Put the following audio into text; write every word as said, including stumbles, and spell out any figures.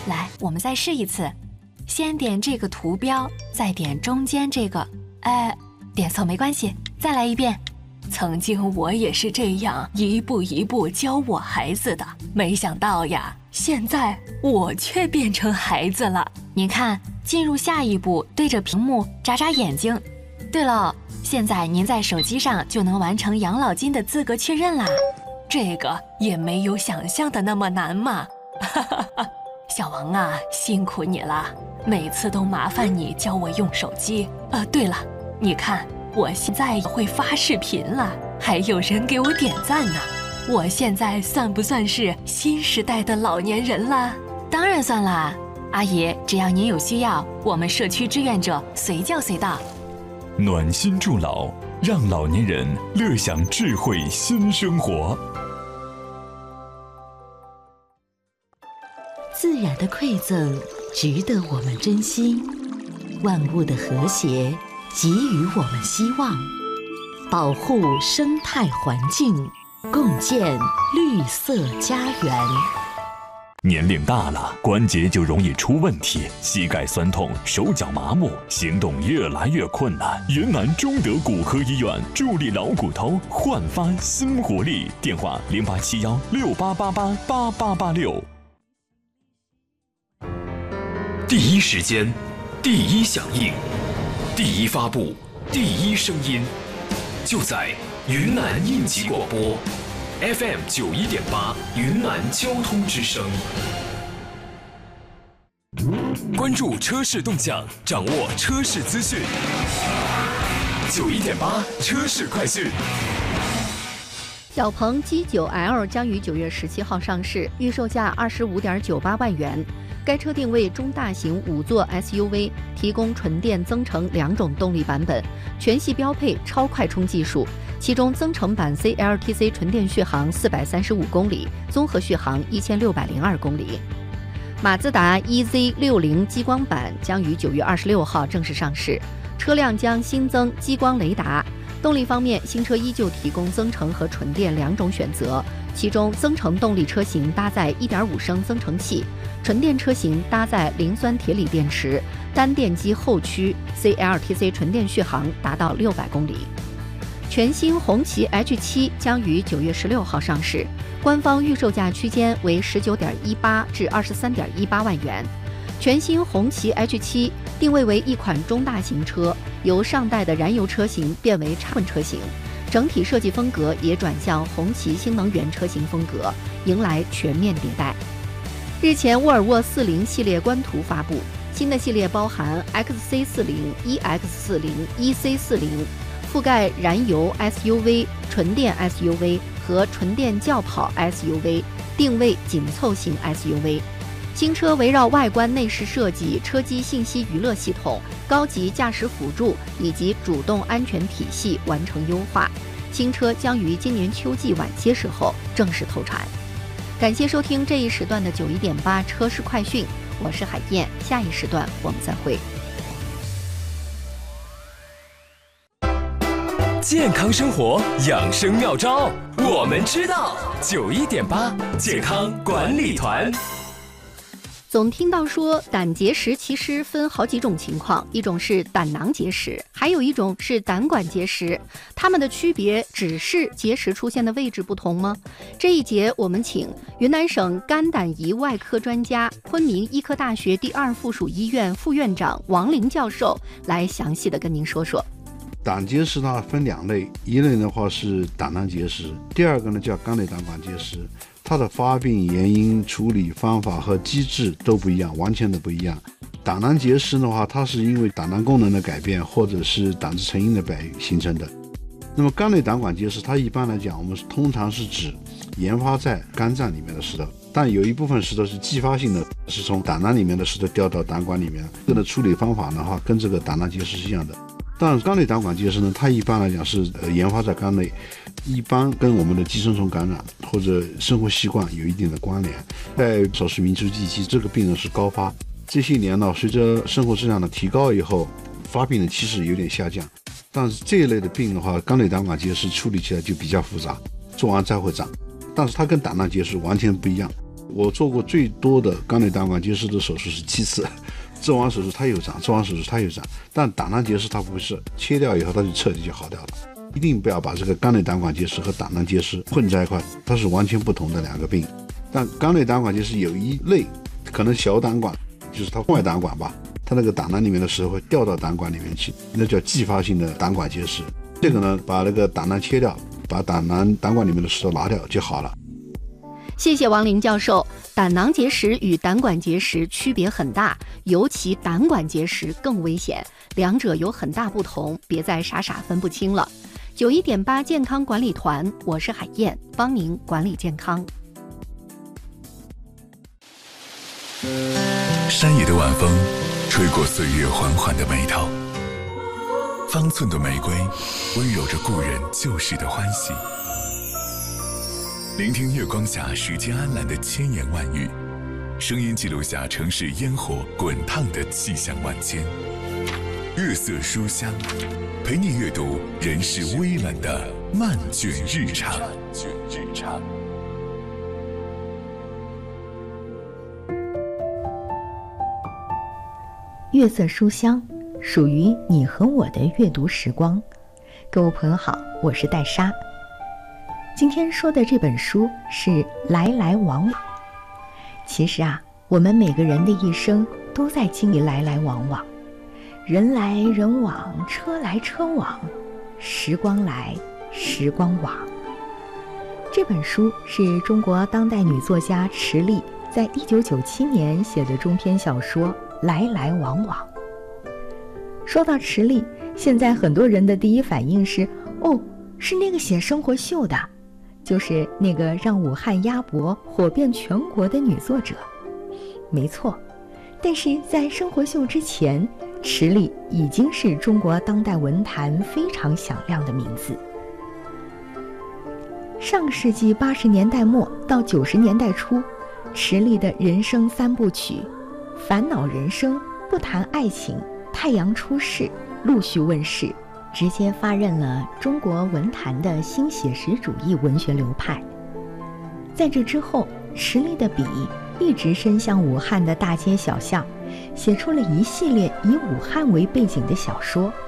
来，我们再试一次，先点这个图标，再点中间这个，哎，点错没关系，再来一遍。曾经我也是这样一步一步教我孩子的，没想到呀，现在我却变成孩子了。您看，进入下一步，对着屏幕眨眨眼睛。对了，现在您在手机上就能完成养老金的资格确认啦。这个也没有想象的那么难嘛。小王啊，辛苦你了，每次都麻烦你教我用手机。呃，对了，你看我现在会发视频了，还有人给我点赞呢。我现在算不算是新时代的老年人了？当然算啦，阿姨，只要您有需要，我们社区志愿者随叫随到。 暖心助老，让老年人乐享智慧新生活。 自然的馈赠值得我们珍惜，万物的和谐给予我们希望，保护生态环境，共建绿色家园。 年龄大了，关节就容易出问题，膝盖酸痛，手脚麻木，行动越来越困难。云南中德骨科医院助力老骨头焕发新活力，电话零八七幺六八八八八八八六。 第一时间，第一响应，第一发布，第一声音，就在云南应急广播 F M 九一点八云南交通之声。关注车市动向，掌握车市资讯。九一点八车市快讯。 小鹏 G 九 L 将于九月十七号上市，预售价二十五点九八万元。该车定位中大型五座 S U V， 提供纯电增程两种动力版本，全系标配超快充技术。其中增程版 C L T C 纯电续航四百三十五公里，综合续航一千六百零二公里。马自达 E Z 六十激光版将于九月二十六号正式上市，车辆将新增激光雷达。动力方面，新车依旧提供增程和纯电两种选择，其中增程动力车型搭载 一点五升增程器，纯电车型搭载磷酸铁锂电池，单电机后驱 C L T C 纯电续航达到六百公里。全新红旗 H 七 将于九月十六号上市，官方预售价区间为十九点一八至二十三点一八万元。全新红旗 H 七 定位为一款中大型车，由上代的燃油车型变为插混车型，整体设计风格也转向红旗新能源车型风格，迎来全面迭代。日前，沃尔沃四零系列官图发布，新的系列包含 X C 四十、E X 四十、E C 四十，覆盖燃油 S U V、纯电 S U V 和纯电轿跑 S U V， 定位紧凑型 S U V。新车围绕外观内饰设计、车机信息娱乐系统、高级驾驶辅助以及主动安全体系完成优化。新车将于今年秋季晚些时候正式投产。感谢收听这一时段的九一点八车市快讯，我是海燕，下一时段我们再会。 健康生活养生妙招，我们知道。九一点八健康管理团。 总听到说胆结石其实分好几种情况，一种是胆囊结石，还有一种是胆管结石，它们的区别只是结石出现的位置不同吗？这一节我们请云南省肝胆胰外科专家、昆明医科大学第二附属医院副院长王林教授来详细的跟您说说。 胆结石呢分两类，一类的话是胆囊结石，第二个呢叫肝内胆管结石。它的发病原因、处理方法和机制都不一样，完全的不一样。胆囊结石的话，它是因为胆囊功能的改变或者是胆汁成因的改形成的。那么肝内胆管结石，它一般来讲，我们通常是指研发在肝脏里面的石头，但有一部分石头是继发性的，是从胆囊里面的石头掉到胆管里面。这个的处理方法的话，跟这个胆囊结石是一样的。但是肝内胆管结石呢，它一般来讲是呃研发在肝内，一般跟我们的寄生虫感染或者生活习惯有一定的关联。在少数民族地区，这个病呢是高发。这些年呢，随着生活质量的提高以后，发病的趋势有点下降。但是这一类的病的话，肝内胆管结石处理起来就比较复杂，做完再会长。但是它跟胆囊结石完全不一样。 我做过最多的肛内胆管结石的手术是七次，做完手术它又长，做完手术它又长，但胆囊结石它不是，切掉以后它就彻底就好掉了。一定不要把这个肛内胆管结石和胆囊结石混在一块，它是完全不同的两个病。但肛内胆管结石有一类可能小胆管，就是它外胆管吧，它那个胆囊里面的石头会掉到胆管里面去，那叫继发性的胆管结石。这个呢，把那个胆囊切掉，把胆囊胆管里面的石头拿掉就好了。 谢谢王林教授。胆囊结石与胆管结石区别很大，尤其胆管结石更危险，两者有很大不同，别再傻傻分不清了。九一点八健康管理团，我是海燕，帮您管理健康。 山野的晚风吹过岁月缓缓的眉头，方寸的玫瑰温柔着故人旧时的欢喜。聆听月光下世间安澜的千言万语，声音记录下城市烟火滚烫的气象万千。月色书香，陪你阅读人世微澜的漫卷日常。 月色书香，属于你和我的阅读时光。各位朋友好，我是戴莎。今天说的这本书是《来来往往》。其实啊，我们每个人的一生都在经历来来往往，人来人往，车来车往，时光来时光往。这本书是中国当代女作家池莉在一九九七年写的中篇小说《来来往往》。说到池莉，现在很多人的第一反应是，哦，是那个写生活秀的，就是那个让武汉鸭脖火遍全国的女作者。没错，但是在生活秀之前，池莉已经是中国当代文坛非常响亮的名字。上世纪八十年代末到九十年代初，池莉的人生三部曲《烦恼人生》《不谈爱情》《太阳出世》陆续问世，直接发轫了中国文坛的新写实主义文学流派。在这之后，池莉的笔一直伸向武汉的大街小巷，写出了一系列以武汉为背景的小说，